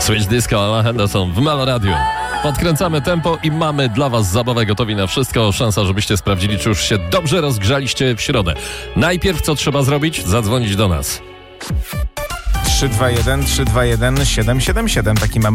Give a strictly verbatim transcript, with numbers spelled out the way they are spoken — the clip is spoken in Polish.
Switch Disco, Alan Henderson w Melo Radio. Podkręcamy tempo i mamy dla was zabawę, gotowi na wszystko. Szansa, żebyście sprawdzili, czy już się dobrze rozgrzaliście w środę. Najpierw co trzeba zrobić? Zadzwonić do nas. trzy dwa jeden, trzy dwa jeden, siedem siedem siedem. Taki mamy